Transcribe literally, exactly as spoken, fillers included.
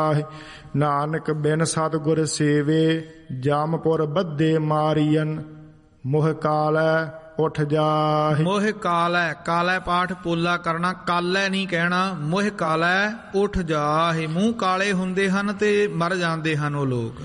ਨਾਨਕ ਬਿਨ ਸਤਿਗੁਰ ਸੇਵੇ ਜਾਮਪੁਰ ਬੱਧੇ ਮਾਰੀਅਨ ਮੋਹ ਕਾਲੈ ਉੱਠ ਜਾਹਿ। ਮੋਹ ਕਾਲੈ, ਕਾਲੈ ਪਾਠ ਪੋਲਾ ਕਰਨਾ, ਕਾਲੈ ਨਹੀਂ ਕਹਿਣਾ। ਮੋਹ ਕਾਲੈ ਉੱਠ ਜਾਹਿ, ਮੂੰਹ ਕਾਲੇ ਹੁੰਦੇ ਹਨ ਤੇ ਮਰ ਜਾਂਦੇ ਹਨ ਉਹ ਲੋਕ।